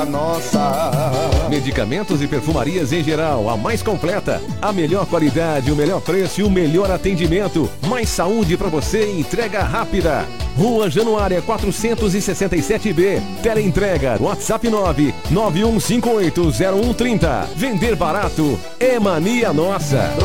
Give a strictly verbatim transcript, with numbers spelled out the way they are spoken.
Nossa. Medicamentos e perfumarias em geral, a mais completa, a melhor qualidade, o melhor preço e o melhor atendimento. Mais saúde para você e entrega rápida. Rua Januária quatrocentos e sessenta e sete B. Teleentrega, WhatsApp nove nove um cinco oito zero um três zero. Vender barato é mania nossa.